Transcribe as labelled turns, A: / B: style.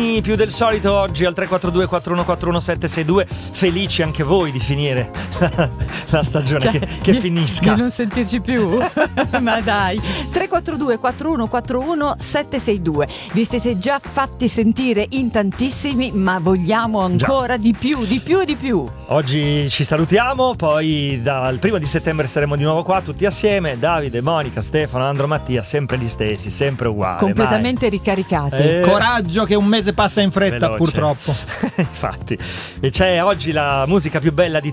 A: messaggini più del solito oggi al 342 4141 762. Felici anche voi di finire la stagione, che finisca,
B: di non sentirci più. Ma dai, 342 4141 762. Vi siete già fatti sentire in tantissimi, ma vogliamo ancora di più.
A: Oggi ci salutiamo, poi dal 1 di settembre saremo di nuovo qua tutti assieme. Davide, Monica, Stefano, Andro, Mattia, sempre gli stessi, sempre uguali,
B: completamente ricaricati.
C: Coraggio che un mese passa in fretta,
A: veloce.
C: purtroppo.
A: Infatti. E c'è oggi la musica più bella di